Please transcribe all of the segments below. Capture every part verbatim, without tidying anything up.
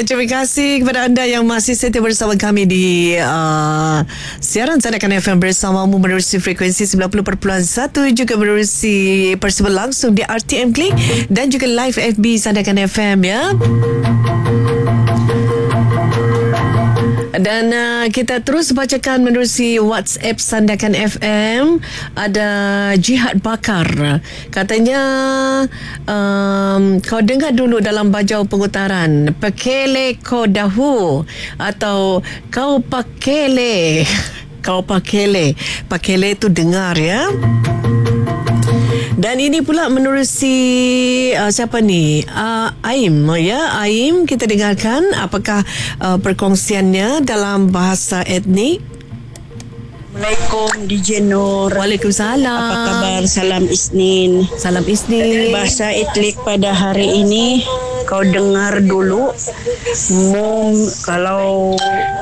Dan terima kasih kepada anda yang masih setia bersama kami di uh, siaran Sandakan F M bersamamu menerusi frekuensi sembilan puluh perpuluhan satu, juga menerusi persiapan langsung di R T M Klik dan juga live F B Sandakan F M ya. Dan uh, kita terus bacakan menerusi WhatsApp Sandakan F M. Ada Jihad Bakar, katanya um, kau dengar dulu dalam bajau pengutaran, pakele kau dahu atau kau pakele. Kau pakele. Pakele tu dengar ya. Dan ini pula menerusi uh, siapa ni? Uh, Aim ya. Aim, kita dengarkan apakah uh, perkongsiannya dalam bahasa etnik. Assalamualaikum D J Nur. Waalaikumsalam. Apa kabar? Salam Isnin. Salam Isnin. Bahasa etnik pada hari ini kau dengar dulu. Mum kalau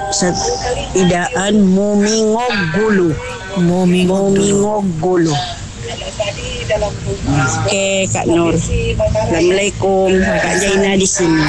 idaan mumingog gulu. Mumingog Mumingog gulu. Okey Kak Nur. Assalamualaikum. Kak Jaina di sini.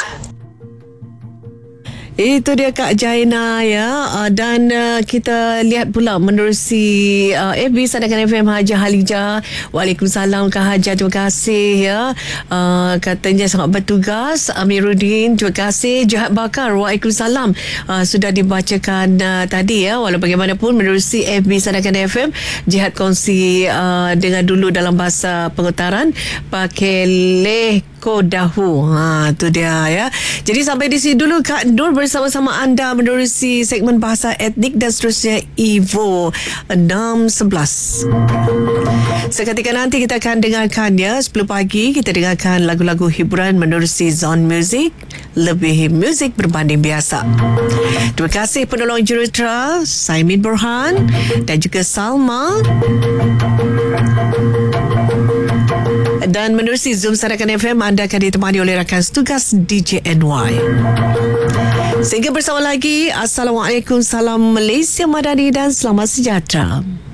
Itu dia Kak Jaina ya. uh, Dan uh, kita lihat pula menerusi uh, F B Sandakan F M Haja Halijah. Waalaikumsalam Kak Haja, terima kasih ya. uh, Katanya sangat bertugas. Amiruddin, terima kasih. Jihad Bakar, Waalaikumsalam. uh, Sudah dibacakan uh, tadi ya. Walau bagaimanapun menerusi F B Sandakan F M, Jihad kongsi uh, dengan dulu dalam bahasa pengutaran, pakele kodahu. Ha, tu dia ya. Jadi sampai di sini dulu Kak Nur bersama-sama anda menerusi segmen bahasa etnik dan seterusnya Evo enam sebelas. Seketika nanti kita akan dengarkan ya, sepuluh pagi kita dengarkan lagu-lagu hiburan menerusi Zone Music, lebih muzik berbanding biasa. Terima kasih penolong jurutera Saimin Burhan dan juga Salma. Dan menerusi Zoom Sandakan F M, anda akan ditemani oleh rakan setugas D J N Y. Sehingga bersama lagi, Assalamualaikum, salam Malaysia Madani dan selamat sejahtera.